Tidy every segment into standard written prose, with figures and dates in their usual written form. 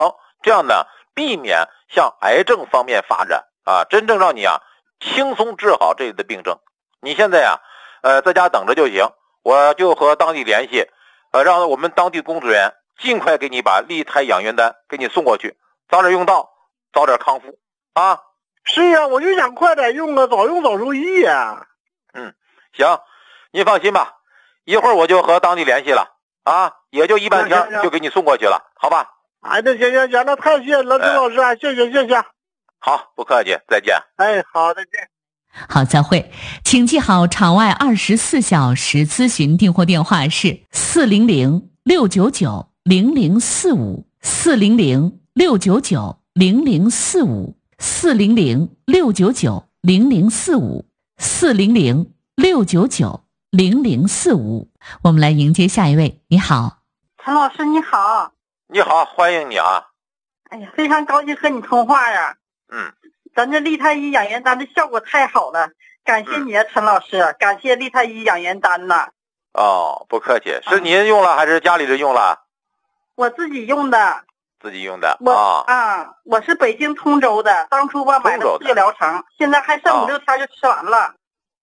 这样呢避免向癌症方面发展啊，真正让你轻松治好这类的病症。你现在在家等着就行，我就和当地联系，让我们当地工作人员尽快给你把利胎养元丹给你送过去，早点用到，早点康复啊。 是呀，我就想快点用早用早受益呀。 行，您放心吧，一会儿我就和当地联系了啊，也就1半天就给你送过去了，好吧？ 哎，那行，那太谢谢了，陈老师，谢谢。 好，不客气，再见。 哎，好，再见。 好，再会。请记好，场外24小时咨询订货电话是400-699-0045，400-699-0045，400-699-0045。我们来迎接下一位。你好， 陈老师，你好。 你好，欢迎你啊。 哎呀，非常高兴和你通话呀。咱这利泰医养元丹的效果太好了，感谢你啊，陈老师，感谢利泰医养元丹呐。 哦，不客气，是您用了还是家里人用了？ 我自己用的。 自己用的我是北京通州的，当初吧买了4个疗程，现在还剩5、6天就吃完了。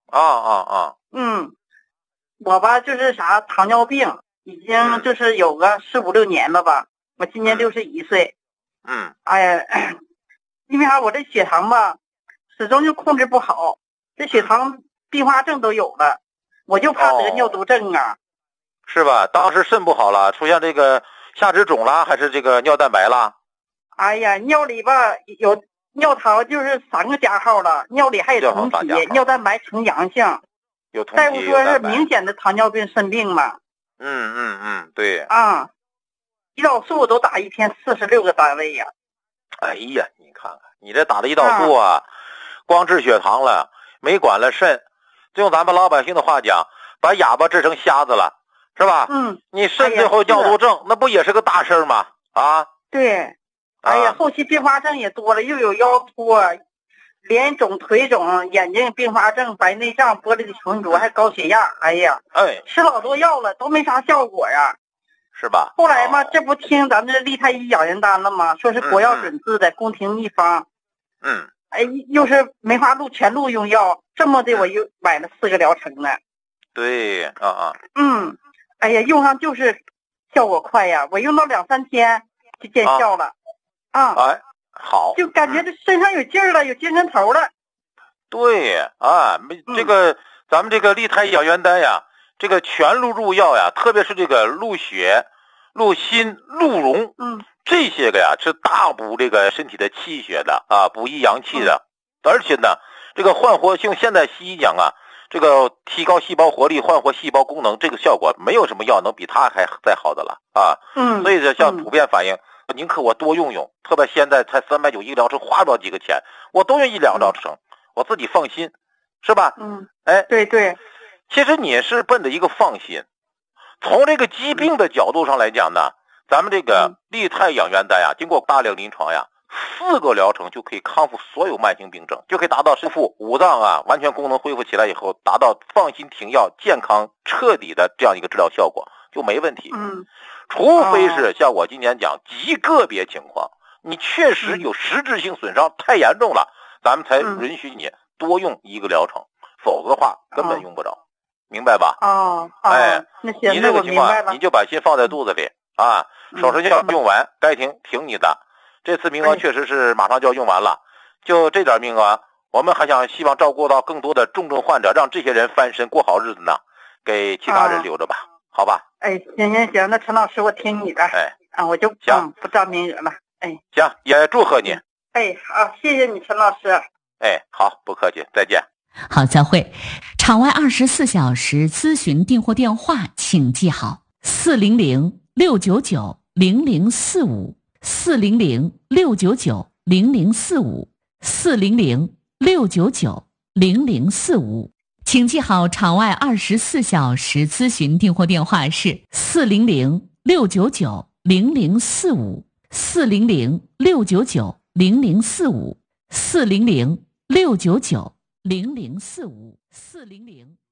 我吧就是糖尿病，已经就是有个4、5、6年了吧，我今年61岁。哎呀，因为我这血糖吧始终就控制不好，这血糖并发症都有了，我就怕得尿毒症啊。 是吧？当时肾不好了，出现这个下肢肿了，还是这个尿蛋白了？ 哎呀，尿里吧有尿糖就是3个加号了，尿里还有酮体，尿蛋白呈阳性。 有酮体， 大夫说是明显的糖尿病肾病嘛。 对。 胰岛素都打一天46个单位呀。 哎呀，你看看，你这打的胰岛素光治血糖了，没管了肾，用咱们老百姓的话讲，把哑巴治成瞎子了，是吧？你肾最后尿毒症，那不也是个大事吗？ 对。哎呀，后期并发症也多了，又有腰托、脸肿、腿肿、眼睛并发症、白内障、玻璃体浑浊，还高血压。哎呀，吃老多药了，都没啥效果呀。 是吧？ 后来嘛，这不听咱们这利泰医养元丹了吗？说是国药准字的，宫廷秘方。又是梅花鹿全鹿用药，这么的我又买了4个疗程呢。 对， 哎呀，用上就是效果快呀，我用到2、3天就见效了。 好， 就感觉这身上有劲儿了，有精神头了。 对这个咱们这个利泰养元丹呀，这个全鹿入药呀，特别是这个鹿血、鹿心、鹿茸，这些个呀是大补这个身体的气血的补益阳气的。而且呢，这个焕活性，现在西医讲这个提高细胞活力、焕活细胞功能，这个效果没有什么药能比它还再好的了所以像普遍反映，宁可我多用用，特别现在才390一个疗程，花不了几个钱，我多用1、2疗程，我自己放心，是吧？ 对。 其实你是奔着一个放心，从这个疾病的角度上来讲呢，咱们这个利泰养元丹经过大量临床4个疗程就可以康复所有慢性病症，就可以达到恢复五脏完全功能恢复起来以后，达到放心停药、健康彻底的这样一个治疗效果，就没问题。除非是像我今年讲极个别情况，你确实有实质性损伤太严重了，咱们才允许你多用1个疗程，否则的话根本用不着。明白吧？ 那行， 你这个情况你就把心放在肚子里手术药用完该停你的。这次名额确实是马上就要用完了，就这点名额，我们还希望照顾到更多的重症患者，让这些人翻身过好日子呢，给其他人留着吧，好吧？ 行，那陈老师我听你的。我就不占名额了。 行，也祝贺你。 好，谢谢你陈老师。 好，不客气，再见。 好，再会。场外24小时咨询订货电话请记好，400-699-0045，400-699-0045，400-699-0045。请记好，场外24小时咨询订货电话是400-699-0045，400-699-0045，400-699-0045，400